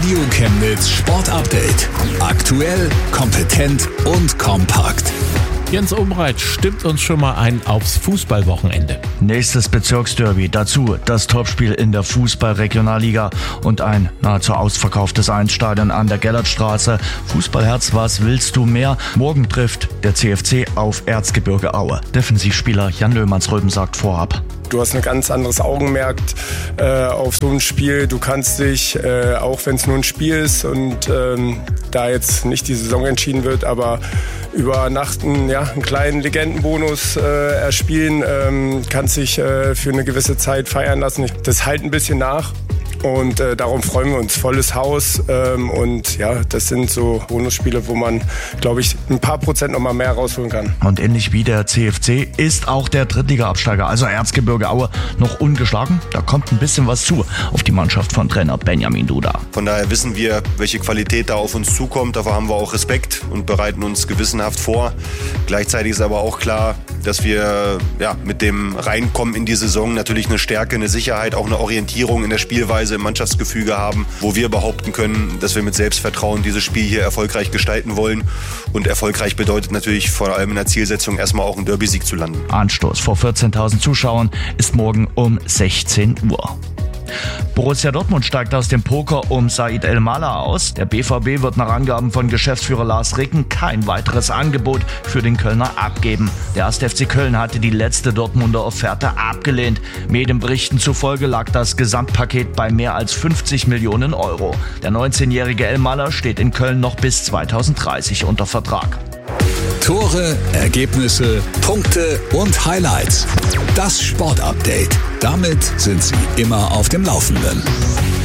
Radio Chemnitz Sport Update. Aktuell, kompetent und kompakt. Jens Umbreit stimmt uns schon mal ein aufs Fußballwochenende. Nächstes Bezirksderby, dazu das Topspiel in der Fußball-Regionalliga und ein nahezu ausverkauftes Einstadion an der Gellertstraße. Fußballherz, was willst du mehr? Morgen trifft der CFC auf Erzgebirge Aue. Defensivspieler Jan Löhmannsröben sagt vorab: Du hast ein ganz anderes Augenmerk auf so ein Spiel. Du kannst dich, auch wenn es nur ein Spiel ist und da jetzt nicht die Saison entschieden wird, aber über Nacht einen kleinen Legendenbonus erspielen, kannst dich für eine gewisse Zeit feiern lassen. Das halt ein bisschen nach. Und darum freuen wir uns. Volles Haus und ja, das sind so Bonusspiele, wo man, glaube ich, ein paar Prozent noch mal mehr rausholen kann. Und ähnlich wie der CFC ist auch der Drittliga-Absteiger, also Erzgebirge Aue, noch ungeschlagen. Da kommt ein bisschen was zu auf die Mannschaft von Trainer Benjamin Duda. Von daher wissen wir, welche Qualität da auf uns zukommt. Davor haben wir auch Respekt und bereiten uns gewissenhaft vor. Gleichzeitig ist aber auch klar, dass wir mit dem Reinkommen in die Saison natürlich eine Stärke, eine Sicherheit, auch eine Orientierung in der Spielweise im Mannschaftsgefüge haben, wo wir behaupten können, dass wir mit Selbstvertrauen dieses Spiel hier erfolgreich gestalten wollen. Und erfolgreich bedeutet natürlich vor allem in der Zielsetzung erstmal auch einen Derby-Sieg zu landen. Anstoß vor 14.000 Zuschauern ist morgen um 16 Uhr. Borussia Dortmund steigt aus dem Poker um Said El-Mala aus. Der BVB wird nach Angaben von Geschäftsführer Lars Ricken kein weiteres Angebot für den Kölner abgeben. Der 1. FC Köln hatte die letzte Dortmunder Offerte abgelehnt. Medienberichten zufolge lag das Gesamtpaket bei mehr als 50 Millionen Euro. Der 19-jährige El-Mala steht in Köln noch bis 2030 unter Vertrag. Tore, Ergebnisse, Punkte und Highlights. Das Sport Update. Damit sind Sie immer auf dem Laufenden.